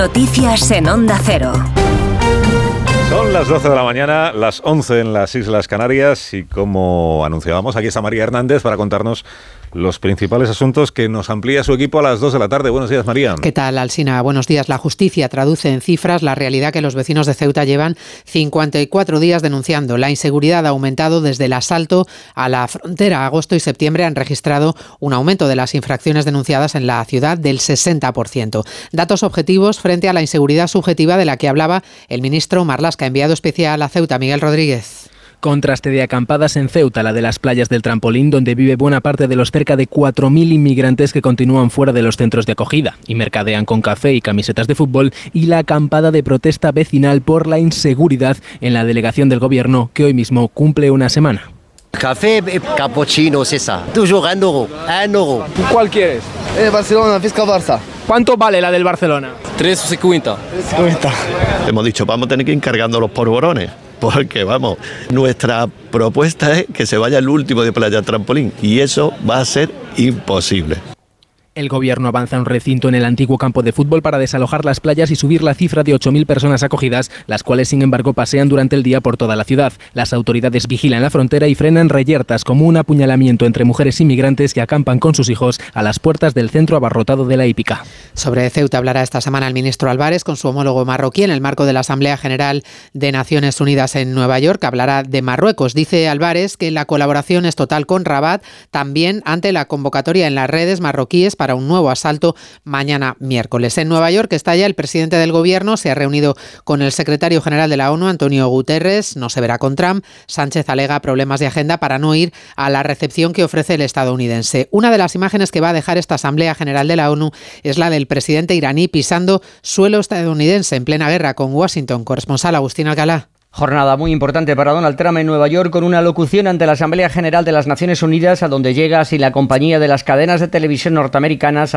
Noticias en Onda Cero. Son las 12 de la mañana, las 11 en las Islas Canarias y como anunciábamos, aquí está María Hernández para contarnos los principales asuntos que nos amplía su equipo a las 2 de la tarde. Buenos días, María. ¿Qué tal, Alsina? Buenos días. La justicia traduce en cifras la realidad que los vecinos de Ceuta llevan 54 días denunciando. La inseguridad ha aumentado desde el asalto a la frontera. Agosto y septiembre han registrado un aumento de las infracciones denunciadas en la ciudad del 60%. Datos objetivos frente a la inseguridad subjetiva de la que hablaba el ministro Marlaska, enviado especial a Ceuta, Miguel Rodríguez. Contraste de acampadas en Ceuta, la de las playas del Trampolín, donde vive buena parte de los cerca de 4.000 inmigrantes que continúan fuera de los centros de acogida y mercadean con café y camisetas de fútbol, y la acampada de protesta vecinal por la inseguridad en la delegación del gobierno, que hoy mismo cumple una semana. Café, cappuccino, César. Toujours un euro. ¿Cuál quieres? Barcelona, Fisca Barça. ¿Cuánto vale la del Barcelona? 3,50. Hemos dicho, vamos a tener que ir encargando los polvorones. Porque, vamos, nuestra propuesta es que se vaya el último de Playa Trampolín y eso va a ser imposible. El gobierno avanza un recinto en el antiguo campo de fútbol para desalojar las playas y subir la cifra de 8.000 personas acogidas, las cuales, sin embargo, pasean durante el día por toda la ciudad. Las autoridades vigilan la frontera y frenan reyertas como un apuñalamiento entre mujeres inmigrantes que acampan con sus hijos a las puertas del centro abarrotado de la hípica. Sobre Ceuta hablará esta semana el ministro Álvarez con su homólogo marroquí en el marco de la Asamblea General de Naciones Unidas en Nueva York. Hablará de Marruecos. Dice Álvarez que la colaboración es total con Rabat, también ante la convocatoria en las redes marroquíes para un nuevo asalto mañana miércoles. En Nueva York está ya el presidente del gobierno, se ha reunido con el secretario general de la ONU, Antonio Guterres, no se verá con Trump. Sánchez alega problemas de agenda para no ir a la recepción que ofrece el estadounidense. Una de las imágenes que va a dejar esta Asamblea General de la ONU es la del presidente iraní pisando suelo estadounidense en plena guerra con Washington. Corresponsal Agustín Alcalá. Jornada muy importante para Donald Trump en Nueva York, con una locución ante la Asamblea General de las Naciones Unidas, a donde llega sin la compañía de las cadenas de televisión norteamericanas,